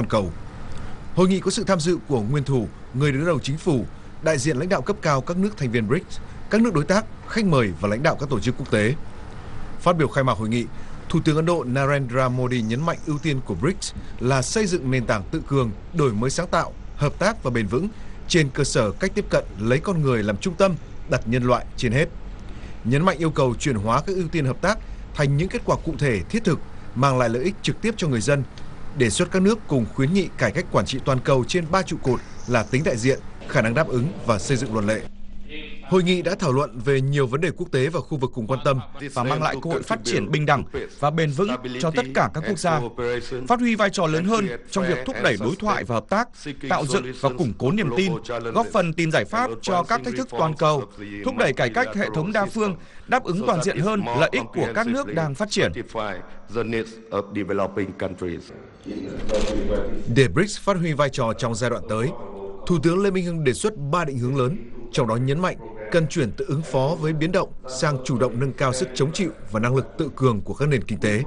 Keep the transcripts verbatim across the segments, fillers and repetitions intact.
cầu. Hội nghị có sự tham dự của nguyên thủ, người đứng đầu chính phủ, đại diện lãnh đạo cấp cao các nước thành viên bê rê i xê, các nước đối tác, khách mời và lãnh đạo các tổ chức quốc tế. Phát biểu khai mạc hội nghị, Thủ tướng Ấn Độ Narendra Modi nhấn mạnh ưu tiên của bê rê i xê là xây dựng nền tảng tự cường, đổi mới sáng tạo, hợp tác và bền vững trên cơ sở cách tiếp cận lấy con người làm trung tâm, đặt nhân loại trên hết. Nhấn mạnh yêu cầu chuyển hóa các ưu tiên hợp tác thành những kết quả cụ thể thiết thực, mang lại lợi ích trực tiếp cho người dân, đề xuất các nước cùng khuyến nghị cải cách quản trị toàn cầu trên ba trụ cột là tính đại diện, khả năng đáp ứng và xây dựng luật lệ. Hội nghị đã thảo luận về nhiều vấn đề quốc tế và khu vực cùng quan tâm và mang lại cơ hội phát triển bình đẳng và bền vững cho tất cả các quốc gia, phát huy vai trò lớn hơn trong việc thúc đẩy đối thoại và hợp tác, tạo dựng và củng cố niềm tin, góp phần tìm giải pháp cho các thách thức toàn cầu, thúc đẩy cải cách hệ thống đa phương, đáp ứng toàn diện hơn lợi ích của các nước đang phát triển. Để bê rê i xê phát huy vai trò trong giai đoạn tới, Thủ tướng Lê Minh Hưng đề xuất ba định hướng lớn, trong đó nhấn mạnh cần chuyển từ ứng phó với biến động sang chủ động nâng cao sức chống chịu và năng lực tự cường của các nền kinh tế.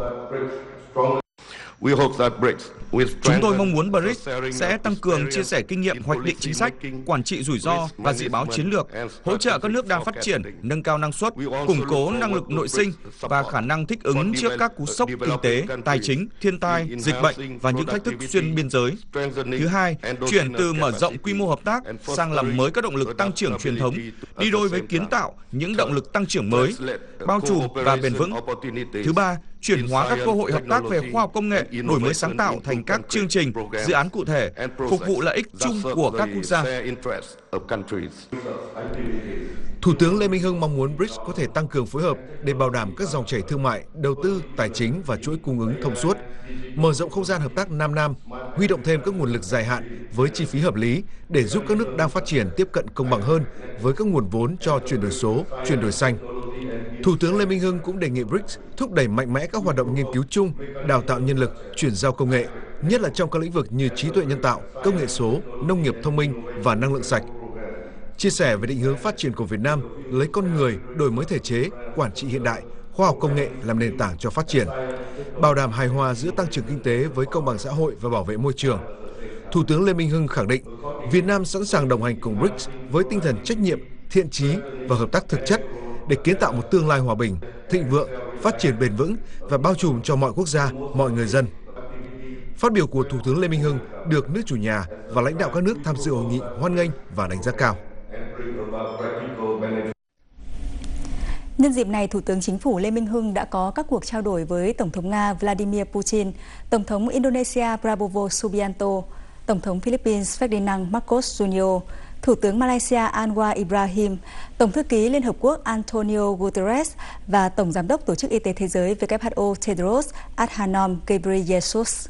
Chúng tôi mong muốn bê rê i xê sẽ tăng cường chia sẻ kinh nghiệm hoạch định chính sách, quản trị rủi ro và dự báo chiến lược, hỗ trợ các nước đang phát triển, nâng cao năng suất, củng cố năng lực nội sinh và khả năng thích ứng trước các cú sốc kinh tế, tài chính, thiên tai, dịch bệnh và những thách thức xuyên biên giới. Thứ hai, chuyển từ mở rộng quy mô hợp tác sang làm mới các động lực tăng trưởng truyền thống, đi đôi với kiến tạo những động lực tăng trưởng mới, bao trùm và bền vững. Thứ ba, chuyển hóa các cơ hội hợp tác về khoa học công nghệ, đổi mới sáng tạo thành các chương trình, dự án cụ thể, phục vụ lợi ích chung của các quốc gia. Thủ tướng Lê Minh Hưng mong muốn bê rê i xê có thể tăng cường phối hợp để bảo đảm các dòng chảy thương mại, đầu tư, tài chính và chuỗi cung ứng thông suốt, mở rộng không gian hợp tác Nam Nam, huy động thêm các nguồn lực dài hạn với chi phí hợp lý để giúp các nước đang phát triển tiếp cận công bằng hơn với các nguồn vốn cho chuyển đổi số, chuyển đổi xanh. Thủ tướng Lê Minh Hưng cũng đề nghị bê rê i xê thúc đẩy mạnh mẽ các hoạt động nghiên cứu chung, đào tạo nhân lực, chuyển giao công nghệ, nhất là trong các lĩnh vực như trí tuệ nhân tạo, công nghệ số, nông nghiệp thông minh và năng lượng sạch. Chia sẻ về định hướng phát triển của Việt Nam, lấy con người, đổi mới thể chế, quản trị hiện đại, khoa học công nghệ làm nền tảng cho phát triển, bảo đảm hài hòa giữa tăng trưởng kinh tế với công bằng xã hội và bảo vệ môi trường. Thủ tướng Lê Minh Hưng khẳng định Việt Nam sẵn sàng đồng hành cùng bê rê i xê với tinh thần trách nhiệm, thiện chí và hợp tác thực chất để kiến tạo một tương lai hòa bình, thịnh vượng, phát triển bền vững và bao trùm cho mọi quốc gia, mọi người dân. Phát biểu của Thủ tướng Lê Minh Hưng được nước chủ nhà và lãnh đạo các nước tham dự hội nghị hoan nghênh và đánh giá cao. Nhân dịp này, Thủ tướng Chính phủ Lê Minh Hưng đã có các cuộc trao đổi với Tổng thống Nga Vladimir Putin, Tổng thống Indonesia Prabowo Subianto, Tổng thống Philippines Ferdinand Marcos Junior, Thủ tướng Malaysia Anwar Ibrahim, Tổng thư ký Liên Hợp Quốc Antonio Guterres và Tổng Giám đốc Tổ chức Y tế Thế giới W H O Tedros Adhanom Ghebreyesus.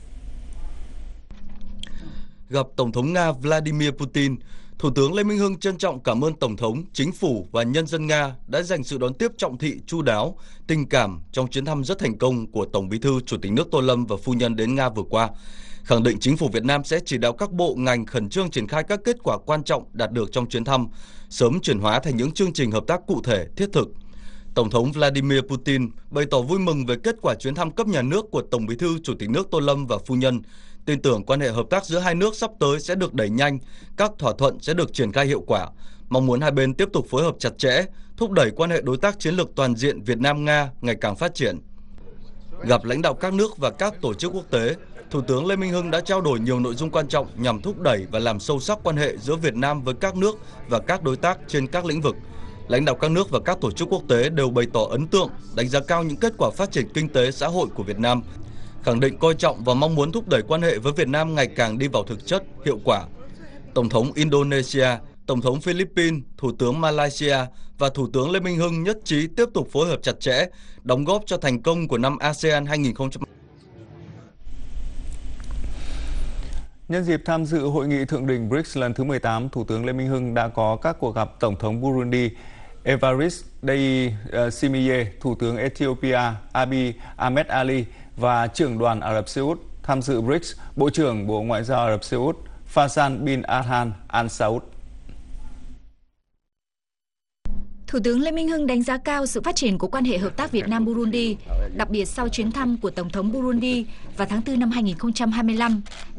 Gặp Tổng thống Nga Vladimir Putin, Thủ tướng Lê Minh Hưng trân trọng cảm ơn Tổng thống, Chính phủ và nhân dân Nga đã dành sự đón tiếp trọng thị, chu đáo, tình cảm trong chuyến thăm rất thành công của Tổng Bí thư Chủ tịch nước Tô Lâm và phu nhân đến Nga vừa qua. Khẳng định Chính phủ Việt Nam sẽ chỉ đạo các bộ ngành khẩn trương triển khai các kết quả quan trọng đạt được trong chuyến thăm, sớm chuyển hóa thành những chương trình hợp tác cụ thể, thiết thực. Tổng thống Vladimir Putin bày tỏ vui mừng về kết quả chuyến thăm cấp nhà nước của Tổng Bí thư Chủ tịch nước Tô Lâm và phu nhân, tin tưởng quan hệ hợp tác giữa hai nước sắp tới sẽ được đẩy nhanh, các thỏa thuận sẽ được triển khai hiệu quả, mong muốn hai bên tiếp tục phối hợp chặt chẽ, thúc đẩy quan hệ đối tác chiến lược toàn diện Việt Nam-Nga ngày càng phát triển. Gặp lãnh đạo các nước và các tổ chức quốc tế, Thủ tướng Lê Minh Hưng đã trao đổi nhiều nội dung quan trọng nhằm thúc đẩy và làm sâu sắc quan hệ giữa Việt Nam với các nước và các đối tác trên các lĩnh vực. Lãnh đạo các nước và các tổ chức quốc tế đều bày tỏ ấn tượng, đánh giá cao những kết quả phát triển kinh tế xã hội của Việt Nam, khẳng định coi trọng và mong muốn thúc đẩy quan hệ với Việt Nam ngày càng đi vào thực chất, hiệu quả. Tổng thống Indonesia, Tổng thống Philippines, Thủ tướng Malaysia và Thủ tướng Lê Minh Hưng nhất trí tiếp tục phối hợp chặt chẽ, đóng góp cho thành công của năm a sê an hai nghìn không trăm. Nhân dịp tham dự hội nghị thượng đỉnh bê rê i xê lần thứ mười tám, Thủ tướng Lê Minh Hưng đã có các cuộc gặp Tổng thống Burundi Evariste Ndayishimiye, Thủ tướng Ethiopia Abiy Ahmed Ali và trưởng đoàn Ả Rập Xê Út. Tham dự bê rê i xê, Bộ trưởng Bộ Ngoại giao Ả Rập Xê Út Faisal bin Adhan Al Saud. Thủ tướng Lê Minh Hưng đánh giá cao sự phát triển của quan hệ hợp tác Việt Nam-Burundi, đặc biệt sau chuyến thăm của Tổng thống Burundi vào tháng tư năm hai nghìn không trăm hai mươi lăm.